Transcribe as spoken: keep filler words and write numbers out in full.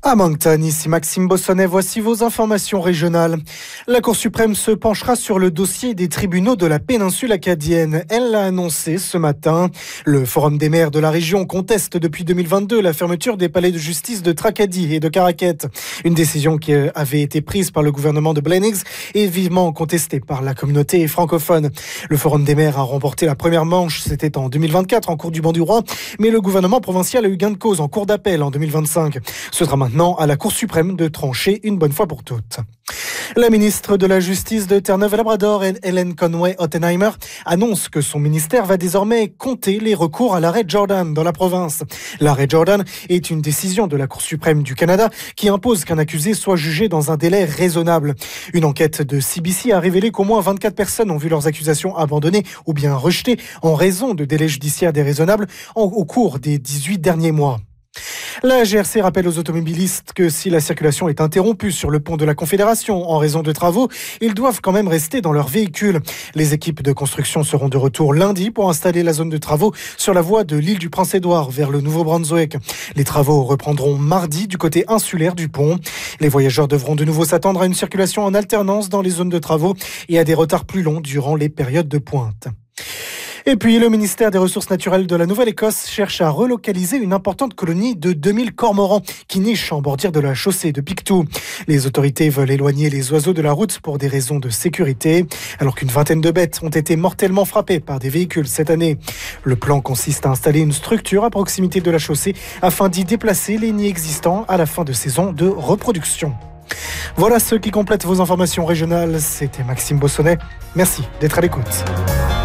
À Moncton, ici Maxime Bossonnet, voici vos informations régionales. La Cour suprême se penchera sur le dossier des tribunaux de la péninsule acadienne. Elle l'a annoncé ce matin. Le Forum des maires de la région conteste depuis deux mille vingt-deux la fermeture des palais de justice de Tracadie et de Caraquet. Une décision qui avait été prise par le gouvernement de Blaine Higgs et vivement contestée par la communauté francophone. Le Forum des maires a remporté la première manche, c'était en deux mille vingt-quatre en cours du banc du roi, mais le gouvernement provincial a eu gain de cause en cour d'appel en deux mille vingt-cinq. Ce sera maintenant à la Cour suprême de trancher une bonne fois pour toutes. La ministre de la Justice de Terre-Neuve-Labrador, Helen Conway-Ottenheimer, annonce que son ministère va désormais compter les recours à l'arrêt Jordan dans la province. L'arrêt Jordan est une décision de la Cour suprême du Canada qui impose qu'un accusé soit jugé dans un délai raisonnable. Une enquête de C B C a révélé qu'au moins vingt-quatre personnes ont vu leurs accusations abandonnées ou bien rejetées en raison de délais judiciaires déraisonnables au cours des dix-huit derniers mois. La G R C rappelle aux automobilistes que si la circulation est interrompue sur le pont de la Confédération en raison de travaux, ils doivent quand même rester dans leur véhicule. Les équipes de construction seront de retour lundi pour installer la zone de travaux sur la voie de l'île du Prince-Édouard vers le Nouveau-Brunswick. Les travaux reprendront mardi du côté insulaire du pont. Les voyageurs devront de nouveau s'attendre à une circulation en alternance dans les zones de travaux et à des retards plus longs durant les périodes de pointe. Et puis, le ministère des Ressources naturelles de la Nouvelle-Écosse cherche à relocaliser une importante colonie de deux mille cormorans qui nichent en bordure de la chaussée de Pictou. Les autorités veulent éloigner les oiseaux de la route pour des raisons de sécurité, alors qu'une vingtaine de bêtes ont été mortellement frappées par des véhicules cette année. Le plan consiste à installer une structure à proximité de la chaussée afin d'y déplacer les nids existants à la fin de saison de reproduction. Voilà ce qui complète vos informations régionales. C'était Maxime Bossonnet. Merci d'être à l'écoute.